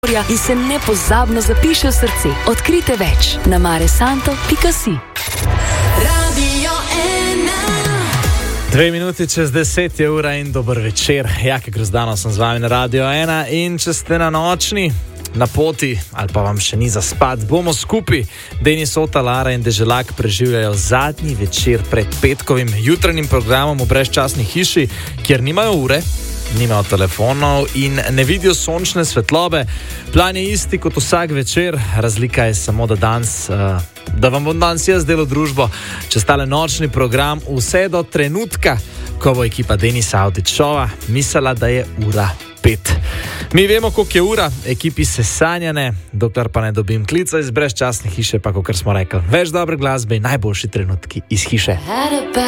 motorja in se nepozabno zapiše v srce. Odkrite več na maresanto.si. 2 minuti čez 10 je ura in dober večer. Jake Grozdano sem z vami na Radio 1 in če ste na nočni, na poti ali pa vam še ni za spat, bomo skupaj. Denis Ota, Lara in Deželak preživljajo zadnji večer pred petkovim jutranjim programom v brezčasni hiši, kjer nimajo ure, nimajo telefonov in ne vidijo sončne svetlobe. Plan je isti kot vsak večer, razlika je samo, da vam bom danes jaz delal družbo čez tale nočni program vse do trenutka, ko bo ekipa Denisa Avdićova mislila, da je ura 5. Mi vemo, koliko je ura, ekipi se sanjane, dokler pa ne dobim klica iz brezčasne hiše, pa kakor smo rekli, več dobre glasbe in najboljši trenutki iz hiše.